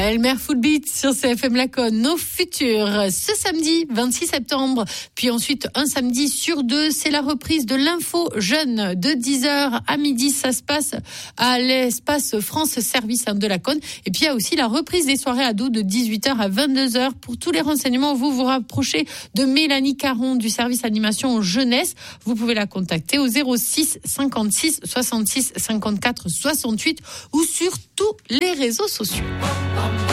Elmer Footbeat sur CFM Laconne, nos futurs. Ce samedi 26 septembre, puis ensuite un samedi sur deux, c'est la reprise de l'info jeune de 10h à midi. Ça se passe à l'espace France Service de Laconne. Et puis il y a aussi la reprise des soirées ados de 18h à 22h. Pour tous les renseignements, vous vous rapprochez de Mélanie Caron du service animation jeunesse. Vous pouvez la contacter au 06 56 66 54 68 ou sur tous les réseaux sociaux.